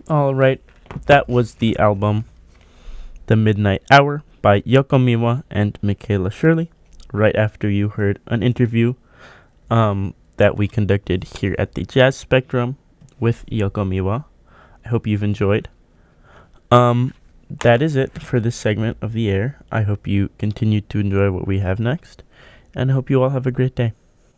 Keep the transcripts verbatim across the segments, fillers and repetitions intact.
All right, that was the album The Midnight Hour by Yoko Miwa and Michaela Shirley. Right after you heard an interview um, that we conducted here at the Jazz Spectrum with Yoko Miwa. I hope you've enjoyed. Um, that is it for this segment of the air. I hope you continue to enjoy what we have next, and I hope you all have a great day.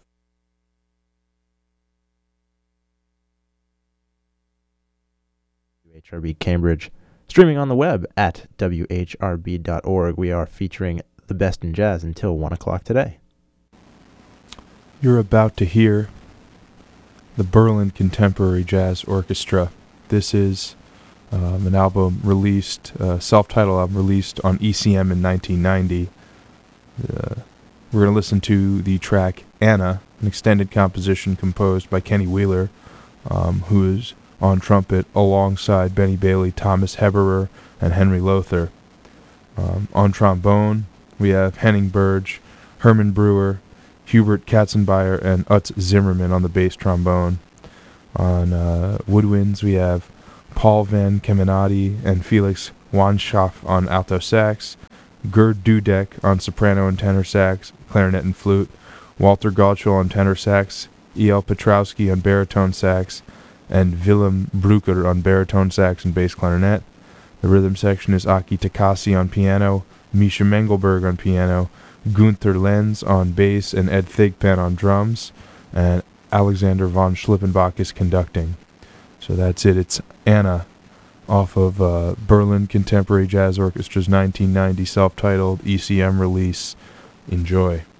W H R B Cambridge, streaming on the web at w h r b dot org. We are featuring the best in jazz until one o'clock today. You're about to hear the Berlin Contemporary Jazz Orchestra. This is um, an album released, uh, self-titled album released on E C M in nineteen ninety. Uh, we're going to listen to the track Anna, an extended composition composed by Kenny Wheeler, um, who is on trumpet alongside Benny Bailey, Thomas Heberer, and Henry Lothar. Um, on trombone, we have Henning Burge, Herman Brewer, Hubert Katzenbeier, and Utz Zimmerman on the bass trombone. On uh, woodwinds, we have Paul Van Kemenade and Felix Wanschaff on alto sax, Gerd Dudek on soprano and tenor sax, clarinet and flute, Walter Gottschall on tenor sax, E L Petrowski on baritone sax, and Willem Brucker on baritone sax and bass clarinet. The rhythm section is Aki Takasi on piano, Misha Mengelberg on piano, Gunther Lenz on bass, and Ed Thigpen on drums, and Alexander von Schlippenbach is conducting. So that's it. It's Anna off of uh, Berlin Contemporary Jazz Orchestra's nineteen ninety self-titled E C M release. Enjoy.